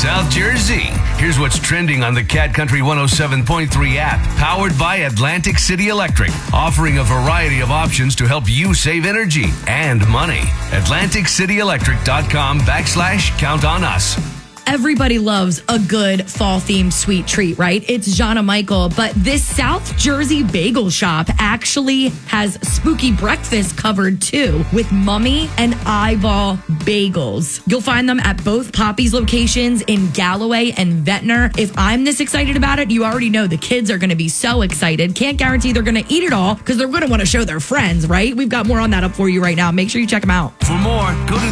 South Jersey. Here's what's trending on the Cat Country 107.3 app, powered by Atlantic City Electric, offering a variety of options to help you save energy and money. AtlanticCityElectric.com/count on us. Everybody loves a good fall-themed sweet treat, right? It's Jana Michael, but this South Jersey bagel shop actually has spooky breakfast covered too, with mummy and eyeball bagels. You'll find them at both Poppy's locations in Galloway and Ventnor. If I'm this excited about it, you already know the kids are going to be so excited. Can't guarantee they're going to eat it all because they're going to want to show their friends, right? We've got more on that up for you right now. Make sure you check them out. For more, go to